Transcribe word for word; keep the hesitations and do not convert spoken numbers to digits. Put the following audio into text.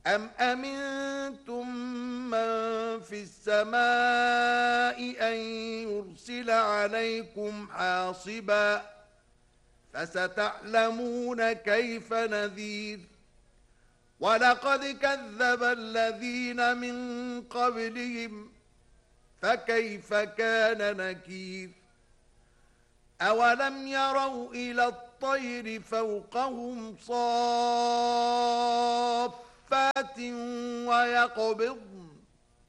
أم أمنتم من في السماء أن يرسل عليكم حاصبا فستعلمون كيف نذير ولقد كذب الذين من قبلهم فكيف كان نكير أولم يروا إلى الطير فوقهم صافات ويقبضن